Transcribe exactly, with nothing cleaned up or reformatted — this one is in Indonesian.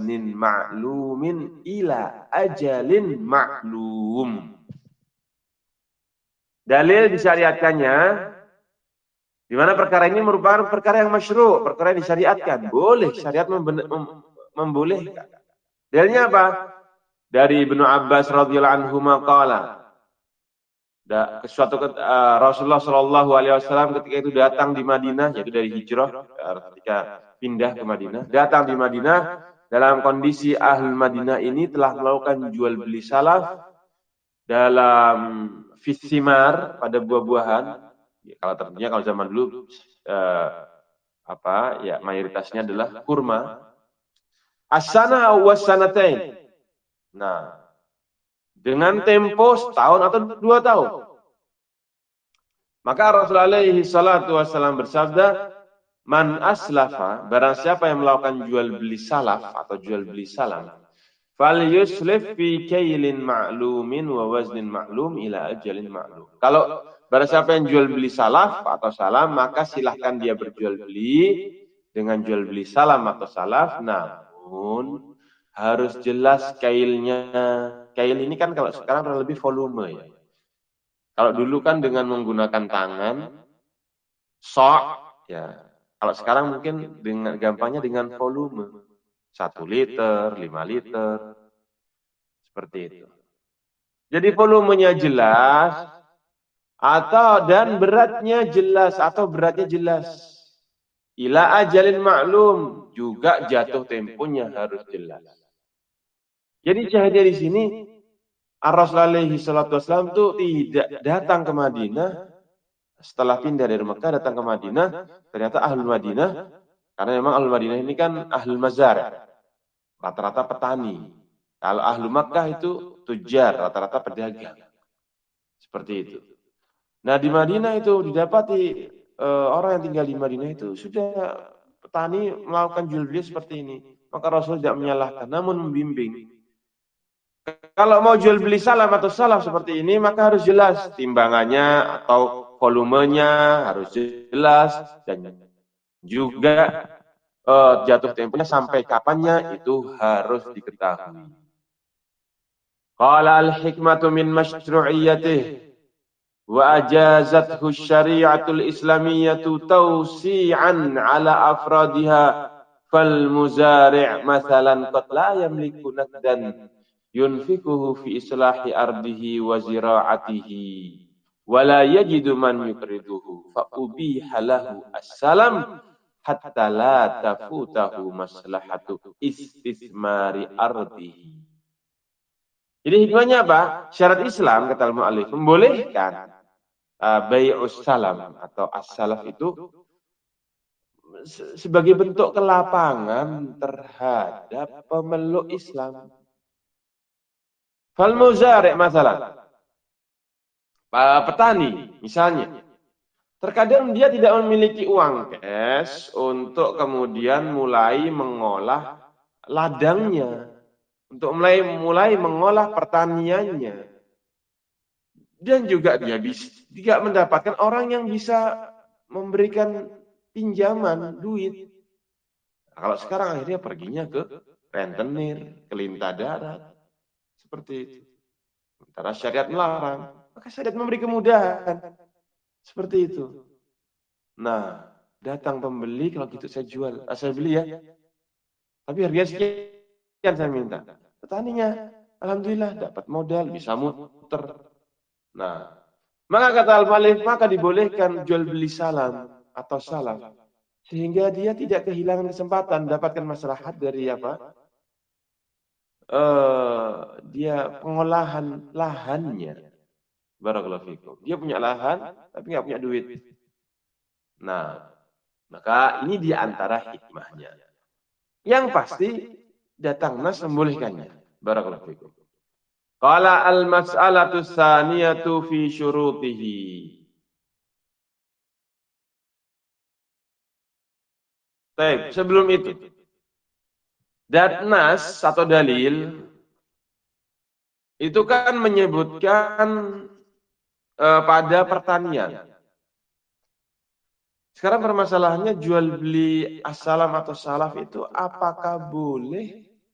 waznin ma'lumin ila ajalin ma'lum. Dalil disyariatkannya, di mana perkara ini merupakan perkara yang masyru', perkara yang disyariatkan. Boleh, syariat mem- mem- membolehkan. Dalilnya apa? Dari Ibnu Abbas radhiyallahu anhu qala, Da, suatu uh, Rasulullah Shallallahu Alaihi Wasallam ketika itu datang di Madinah, yaitu dari hijrah, uh, ketika pindah ke Madinah, datang di Madinah dalam kondisi ahlul Madinah ini telah melakukan jual beli salaf dalam fisimar pada buah-buahan. Ya, kalau tentunya kalau zaman dulu uh, apa ya mayoritasnya adalah kurma. Asana wasanatain. Nah, dengan tempo setahun atau dua tahun. Maka Rasulullah alaihi salatu wassalam bersabda, man aslafa, barang siapa yang melakukan jual beli salaf atau jual beli salam, fal yuslif fi kailin ma'lumin wa waznin ma'lum ila ajalin ma'lum. Kalau barang siapa yang jual beli salaf atau salam, maka silahkan dia berjual beli dengan jual beli salam atau salaf, namun harus jelas kailnya. Kail ini kan kalau sekarang lebih volume ya. Kalau dulu kan dengan menggunakan tangan, sok, ya. Kalau sekarang mungkin dengan gampangnya dengan volume, satu liter, lima liter, seperti itu. Jadi volumenya jelas, atau dan beratnya jelas atau beratnya jelas. Ila ajalin maklum, juga jatuh temponya harus jelas. Jadi cahaya di sini, Rasulullah alaihi salatu wassalam itu tidak datang ke Madinah, setelah pindah dari Mekah datang ke Madinah, ternyata ahlul Madinah, karena memang ahlul Madinah ini kan ahlul mazar, rata-rata petani. Kalau ahlul Mekah itu tujar, rata-rata pedagang. Seperti itu. Nah di Madinah itu didapati e, orang yang tinggal di Madinah itu sudah petani melakukan jual beli seperti ini. Maka Rasul tidak menyalahkan, namun membimbing. Kalau mau jual beli salam atau salaf seperti ini, maka harus jelas timbangannya atau volumenya harus jelas, dan juga uh, jatuh temponya sampai kapannya itu harus diketahui. Qala al-hikmatu min masyru'iyyatih wa ajazathu syari'atul islamiyyatu tawsi'an ala afradiha fal muzari' mathalan qad la yamliku nakdan yunfikuhu fi islahi ardihi wa zira'atihi wa la yajidu man yukriduhu fa ubiha lahu as-salam hatta la tafutahu maslahatu istismari ardihi. Jadi hikmahnya apa? Syarat Islam kata al-mu'allif membolehkan uh, bai'us salam atau as-salaf itu sebagai bentuk kelapangan terhadap pemeluk Islam. Fal muzari' masalah, petani misalnya, terkadang dia tidak memiliki uang cash untuk kemudian mulai mengolah ladangnya, untuk mulai mulai mengolah pertaniannya, dan juga dia bisa tidak mendapatkan orang yang bisa memberikan pinjaman duit. Nah, kalau sekarang akhirnya perginya ke rentenir, ke lintah darat. Seperti itu. Sementara syariat melarang, maka syariat memberi kemudahan. Seperti itu. Nah, datang pembeli, kalau gitu saya jual. Ah, saya beli ya. Tapi harganya sekian saya minta. Petaninya, alhamdulillah dapat modal, bisa muter. Nah, maka kata al-mu'allif, maka dibolehkan jual beli salam atau salam. Sehingga dia tidak kehilangan kesempatan mendapatkan maslahat dari apa? Uh, dia pengolahan lahannya. Barakallahu fikum. Dia punya lahan tapi nggak punya duit. Nah, maka ini di antara hikmahnya. Yang pasti datang nas membolehkannya. Barakallahu fikum. Qala al-mas'alatu tsaniyatu fi syurutihi. Baik, sebelum itu dan nas atau dalil itu kan menyebutkan eh, pada pertanian. Sekarang permasalahannya jual beli as-salam atau salaf itu apakah boleh